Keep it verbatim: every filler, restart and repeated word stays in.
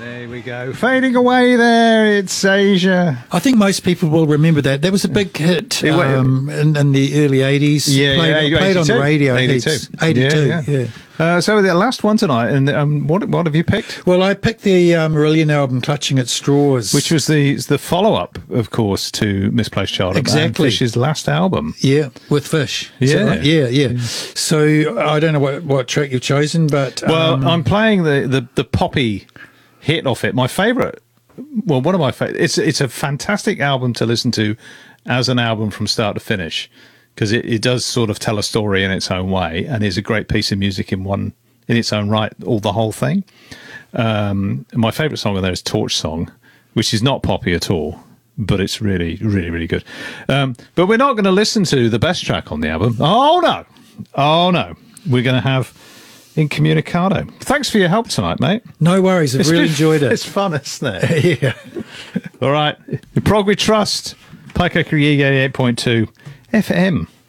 There we go. Fading away there, it's Asia. I think most people will remember that. That was a big hit um, in, in the early eighties. Yeah, played, yeah, played on the radio. eighty-two. eighty-two, yeah. yeah. yeah. Uh, so the last one tonight, and um, what what have you picked? Well, I picked the um, Marillion album, Clutching at Straws. Which was the the follow-up, of course, to Misplaced Child. Exactly. Fish's last album. Yeah, with Fish. Yeah. Right? yeah. Yeah, yeah. So I don't know what, what track you've chosen, but... Um, well, I'm playing the, the, the poppy hit off it. My favourite, well, one of my favourite, it's, it's a fantastic album to listen to as an album from start to finish, because it, it does sort of tell a story in its own way, and is a great piece of music in one in its own right, all the whole thing. Um, my favourite song on there is Torch Song, which is not poppy at all, but it's really, really, really good. Um, but we're not going to listen to the best track on the album. Oh, no. Oh, no. We're going to have Incommunicado. Thanks for your help tonight, mate. No worries. I've It's really been- enjoyed it. It's fun, isn't it? yeah. All right. The Prog we trust. Paika Kriege eight point two F M.